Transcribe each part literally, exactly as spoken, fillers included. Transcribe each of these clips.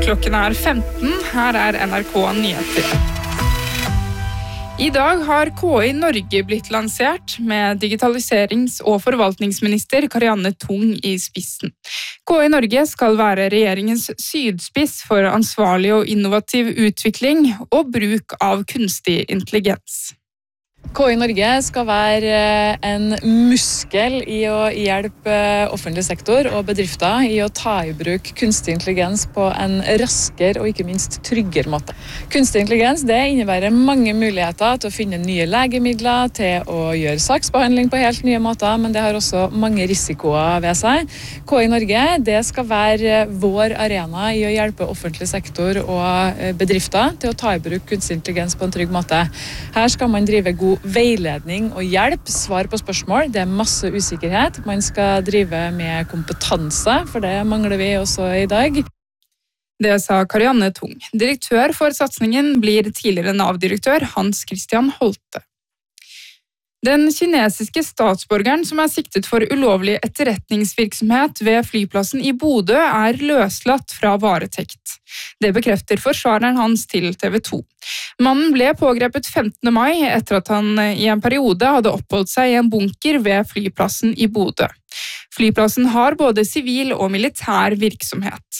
Klokken er femten, her er N R K Nyheter. I dag har K I Norge blitt lansert med digitaliserings- og forvaltningsminister Karianne Tung i spissen. K I Norge skal være regjeringens sydspiss for ansvarlig og innovativ utvikling og bruk av kunstig intelligens. K I Norge skal være en muskel i å hjelpe offentlig sektor og bedrifter i å ta i bruk kunstig intelligens på en raskere og ikke minst tryggere måte. Kunstig intelligens det innebærer mange muligheter til å finne nye legemidler, til å gjøre saksbehandling på helt nye måter, men det har også mange risikoer ved seg. K I Norge det skal være vår arena i å hjelpe offentlig sektor og bedrifter til å ta i bruk kunstig intelligens på en trygg måte. Her skal man drive god veiledning og hjelp, svar på spørsmål. Det er masse usikkerhet. Man skal drive med kompetanse, for det mangler vi også i dag. Det sa Karianne Tung. Direktør for satsingen blir tidligere Nav-direktør Hans Christian Holte. Den kinesiske statsborgeren som er siktet for ulovlig etterretningsvirksomhet ved flyplassen i Bodø er løslatt fra varetekt. Det bekrefter forsvareren hans til T V to. Mannen ble pågrepet femtende mai etter at han i en periode hadde oppholdt seg i en bunker ved flyplassen i Bodø. Flyplassen har både sivil og militær virksomhet.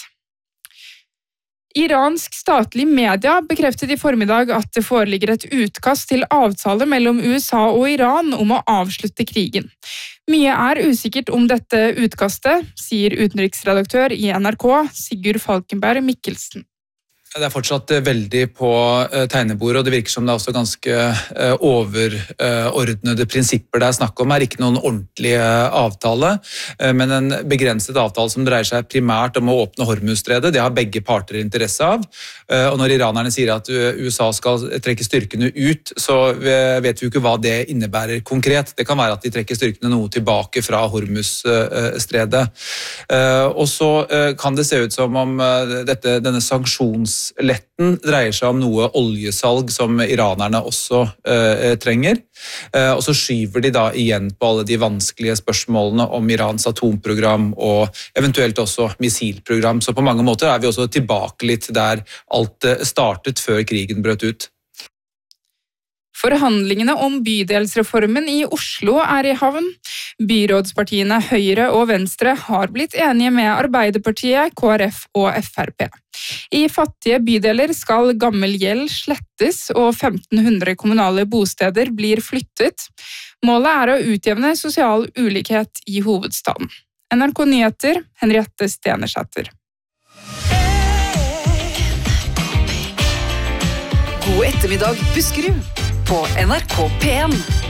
Iransk statlig media bekreftet i formiddag at det foreligger et utkast til avtale mellom U S A og Iran om å avslutte krigen. Mye er usikkert om dette utkastet, sier utenriksredaktør i N R K, Sigurd Falkenberg Mikkelsen. Det er fortsatt veldig på tegnebordet, og det virker som det er også ganske overordnede prinsipper det er snakk om. Det er ikke noen ordentlig avtale, men en begrenset avtale som dreier seg primært om å åpne Hormuzstredet. Det har begge parter interesse av. Og når iranerne sier at U S A skal trekke styrkene ut, så vet vi jo ikke hva det innebærer konkret. Det kan være at de trekker styrkene noe tilbake fra Hormuzstredet. Og så kan det se ut som om dette, denne sanksjons letten dreier seg om noe oljesalg som iranerne også eh, trenger. Eh, og så skyver de da igjen på alle de vanskelige spørsmålene om Irans atomprogram og eventuelt også missilprogram. Så på mange måter er vi også tilbake litt der alt startet før krigen brøt ut. Forhandlingene om bydelsreformen i Oslo er i havn. Byrådspartiene Høyre og Venstre har blitt enige med Arbeiderpartiet, K R F og F R P. I fattige bydeler skal gammel gjeld slettes og femten hundre kommunale bosteder blir flyttet. Målet er å utjevne sosial ulikhet i hovedstaden. N R K Nyheter, Henriette Stenersæter. God ettermiddag, Buskerud, på N R K P en.